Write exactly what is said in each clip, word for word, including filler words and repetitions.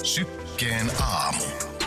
Sykkeen aamu.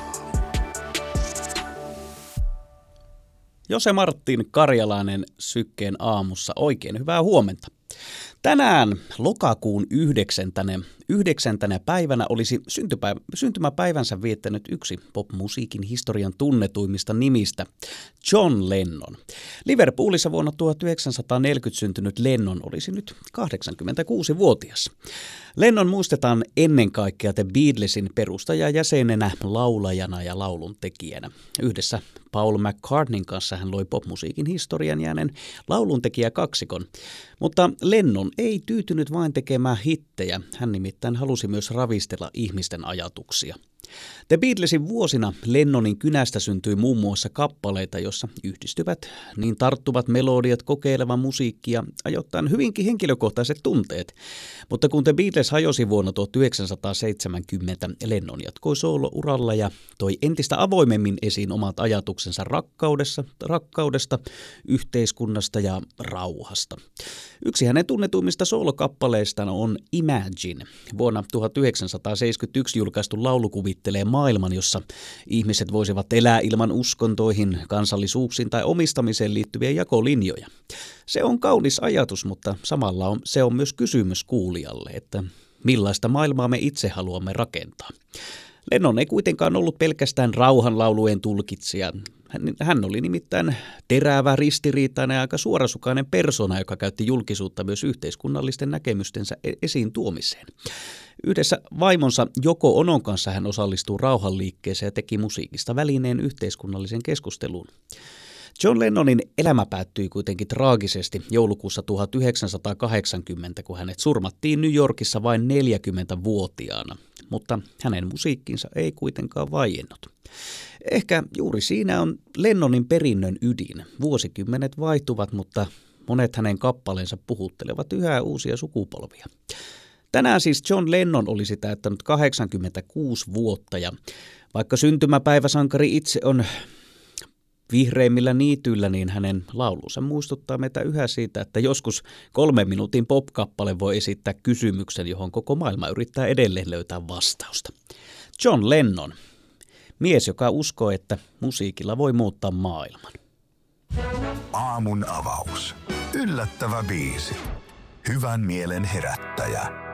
Jose Martin Karjalainen Sykkeen aamussa. Oikein hyvää huomenta. Tänään lokakuun yhdeksäntenä, yhdeksäntenä päivänä olisi syntypäivä, syntymäpäivänsä viettänyt yksi popmusiikin historian tunnetuimmista nimistä, John Lennon. Liverpoolissa vuonna tuhatyhdeksänsataaneljäkymmentä syntynyt Lennon olisi nyt kahdeksankymmentäkuusivuotias. Lennon muistetaan ennen kaikkea The Beatlesin perustajajäsenenä, laulajana ja lauluntekijänä. Yhdessä Paul McCartneyn kanssa hän loi popmusiikin historian jääneen lauluntekijäkaksikon. Mutta Lennon ei tyytynyt vain tekemään hittejä, hän nimittäin halusi myös ravistella ihmisten ajatuksia. The Beatlesin vuosina Lennonin kynästä syntyi muun muassa kappaleita, joissa yhdistyvät niin tarttuvat melodiat, kokeileva musiikki ja ajoittain hyvinkin henkilökohtaiset tunteet. Mutta kun The Beatles hajosi vuonna tuhatyhdeksänsataaseitsemänkymmentä, Lennon jatkoi soolo-uralla ja toi entistä avoimemmin esiin omat ajatuksensa rakkaudesta, rakkaudesta, yhteiskunnasta ja rauhasta. Yksi hänen tunnetuimmista soolokappaleistaan on Imagine. Vuonna tuhatyhdeksänsataaseitsemänkymmentäyksi julkaistu laulu kuvittelee maailman, jossa ihmiset voisivat elää ilman uskontoihin, kansallisuuksiin tai omistamiseen liittyviä jakolinjoja. Se on kaunis ajatus, mutta samalla on, se on myös kysymys kuulijalle, että millaista maailmaa me itse haluamme rakentaa. Lennon ei kuitenkaan ollut pelkästään rauhanlaulujen tulkitsija. Hän oli nimittäin terävä, ristiriitainen ja aika suorasukainen persona, joka käytti julkisuutta myös yhteiskunnallisten näkemystensä esiin tuomiseen. Yhdessä vaimonsa Yoko Onon kanssa hän osallistuu rauhanliikkeeseen ja teki musiikista välineen yhteiskunnallisen keskusteluun. John Lennonin elämä päättyi kuitenkin traagisesti joulukuussa tuhatyhdeksänsataakahdeksankymmentä, kun hänet surmattiin New Yorkissa vain neljäkymmentävuotiaana, mutta hänen musiikkinsa ei kuitenkaan vaiennut. Ehkä juuri siinä on Lennonin perinnön ydin. Vuosikymmenet vaihtuvat, mutta monet hänen kappaleensa puhuttelevat yhä uusia sukupolvia. Tänään siis John Lennon olisi täyttänyt kahdeksankymmentäkuusi vuotta ja vaikka syntymäpäiväsankari itse on vihreimmillä niityillä, niin hänen laulunsa muistuttaa meitä yhä siitä, että joskus kolmen minuutin pop-kappale voi esittää kysymyksen, johon koko maailma yrittää edelleen löytää vastausta. John Lennon, mies, joka uskoo, että musiikilla voi muuttaa maailman. Aamun avaus. Yllättävä biisi. Hyvän mielen herättäjä.